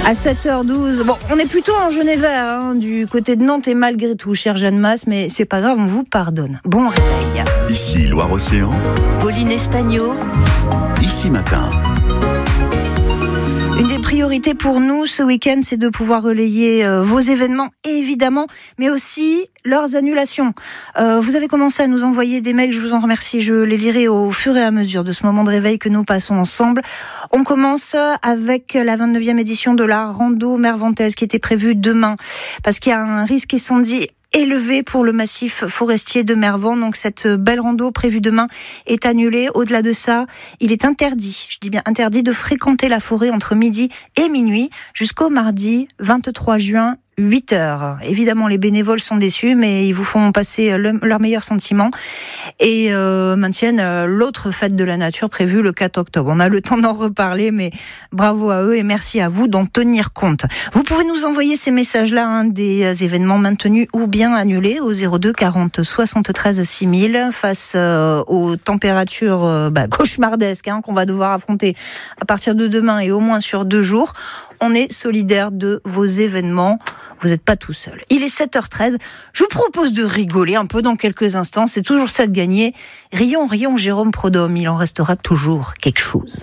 À 7h12, bon, on est plutôt en jaune et vert du côté de Nantes et malgré tout, chère Jeanne Masse, mais c'est pas grave, on vous pardonne. Bon réveil. Ici Loire-Océan, Pauline Espagno, Ici Matin. Une des priorités pour nous ce week-end, c'est de pouvoir relayer vos événements, évidemment, mais aussi leurs annulations. Vous avez commencé à nous envoyer des mails, je vous en remercie, je les lirai au fur et à mesure de ce moment de réveil que nous passons ensemble. On commence avec la 29e édition de la Rando Mervantaise qui était prévue demain, parce qu'il y a un risque incendie élevé pour le massif forestier de Mervan. Donc cette belle rando prévue demain est annulée. Au-delà de ça, il est interdit, je dis bien interdit, de fréquenter la forêt entre midi et minuit jusqu'au mardi 23 juin. 8h. Évidemment, les bénévoles sont déçus, mais ils vous font passer leurs meilleurs sentiments et maintiennent l'autre fête de la nature prévue le 4 octobre. On a le temps d'en reparler, mais bravo à eux et merci à vous d'en tenir compte. Vous pouvez nous envoyer ces messages-là, des événements maintenus ou bien annulés au 02 40 73 6000 face aux températures cauchemardesques qu'on va devoir affronter à partir de demain et au moins sur 2 jours. On est solidaire de vos événements. Vous n'êtes pas tout seul. Il est 7h13. Je vous propose de rigoler un peu dans quelques instants. C'est toujours ça de gagner. Rions, rions, Jérôme Prodhomme. Il en restera toujours quelque chose.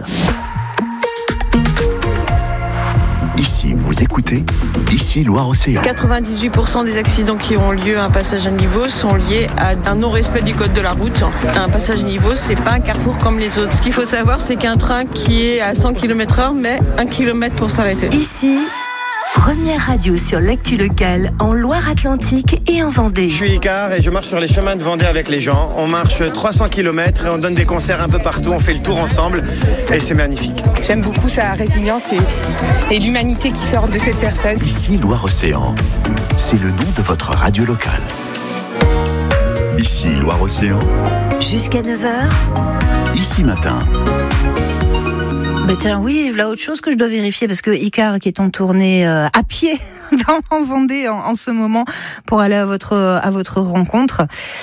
Ici, vous écoutez Ici Loire-Océan. 98% des accidents qui ont lieu à un passage à niveau sont liés à un non-respect du code de la route. Un passage à niveau, c'est pas un carrefour comme les autres. Ce qu'il faut savoir, c'est qu'un train qui est à 100 km/h met 1 km pour s'arrêter. Ici, première radio sur l'actu locale en Loire-Atlantique et en Vendée. Je suis Icar et je marche sur les chemins de Vendée avec les gens. On marche 300 km et on donne des concerts un peu partout. On fait le tour ensemble et c'est magnifique. J'aime beaucoup sa résilience et l'humanité qui sort de cette personne. Ici Loire-Océan, c'est le nom de votre radio locale. Ici Loire-Océan, Jusqu'à 9h, Ici Matin. Tiens, oui, voilà autre chose que je dois vérifier parce que Icar qui est en tournée à pied en Vendée en ce moment pour aller à votre rencontre.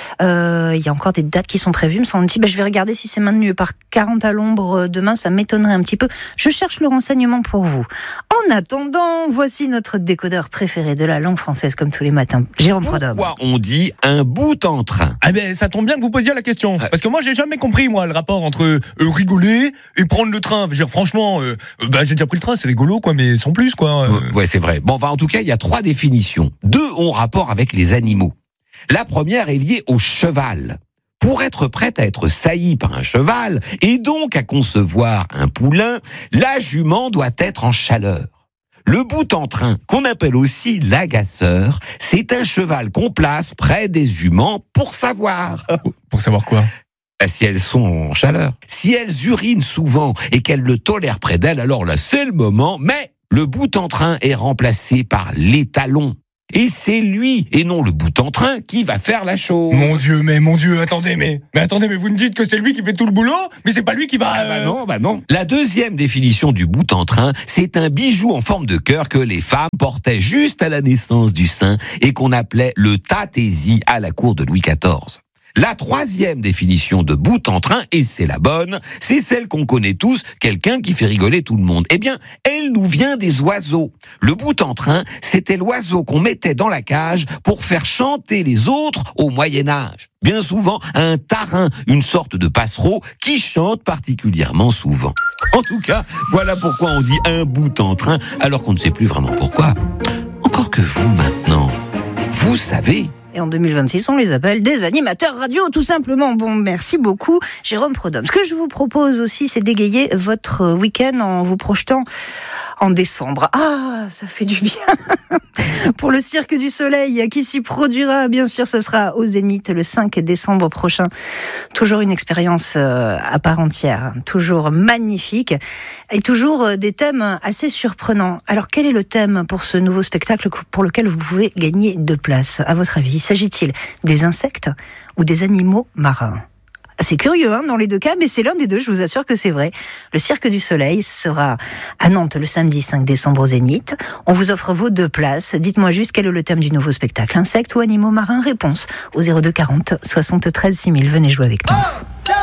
Il y a encore des dates qui sont prévues, me semble-t-il. Je vais regarder si c'est maintenu par 40 à l'ombre demain, ça m'étonnerait un petit peu. Je cherche le renseignement pour vous. En attendant, voici notre décodeur préféré de la langue française comme tous les matins, Jérôme Prodhomme. Pourquoi on dit un bout en train ? Ça tombe bien que vous posiez la question. Parce que moi, j'ai jamais compris, le rapport entre rigoler et prendre le train. Je veux dire, franchement, j'ai déjà pris le train, c'est rigolo, mais sans plus, quoi. Ouais, c'est vrai. Bon, en tout cas, il y a 3 définitions. 2 ont rapport avec les animaux. La première est liée au cheval. Pour être prête à être saillie par un cheval, et donc à concevoir un poulain, la jument doit être en chaleur. Le bout en train, qu'on appelle aussi l'agaceur, c'est un cheval qu'on place près des juments pour savoir. Pour savoir quoi ? Si elles sont en chaleur. Si elles urinent souvent et qu'elles le tolèrent près d'elles, alors là, c'est le moment, mais le bout en train est remplacé par l'étalon. Et c'est lui, et non le bout en train, qui va faire la chose. Mon Dieu, attendez, mais vous me dites que c'est lui qui fait tout le boulot, mais c'est pas lui qui va... Non. La deuxième définition du bout en train, c'est un bijou en forme de cœur que les femmes portaient juste à la naissance du sein et qu'on appelait le tatési à la cour de Louis XIV. La troisième définition de bout en train, et c'est la bonne, c'est celle qu'on connaît tous, quelqu'un qui fait rigoler tout le monde. Elle nous vient des oiseaux. Le bout en train, c'était l'oiseau qu'on mettait dans la cage pour faire chanter les autres au Moyen-Âge. Bien souvent, un tarin, une sorte de passereau qui chante particulièrement souvent. En tout cas, voilà pourquoi on dit un bout en train, alors qu'on ne sait plus vraiment pourquoi. Encore que vous, maintenant, vous savez... Et en 2026, on les appelle des animateurs radio, tout simplement. Bon, merci beaucoup, Jérôme Prodhomme. Ce que je vous propose aussi, c'est d'égayer votre week-end en vous projetant en décembre. Ah, ça fait du bien. Pour le Cirque du Soleil qui s'y produira, bien sûr, ce sera au Zénith le 5 décembre prochain. Toujours une expérience à part entière, toujours magnifique et toujours des thèmes assez surprenants. Alors, quel est le thème pour ce nouveau spectacle pour lequel vous pouvez gagner 2 places, à votre avis? S'agit-il des insectes ou des animaux marins? C'est curieux dans les 2 cas, mais c'est l'un des 2, je vous assure que c'est vrai. Le Cirque du Soleil sera à Nantes le samedi 5 décembre au Zénith. On vous offre vos 2 places. Dites-moi juste quel est le thème du nouveau spectacle. Insectes ou animaux marins? Réponse au 02 40 73 6000. Venez jouer avec nous.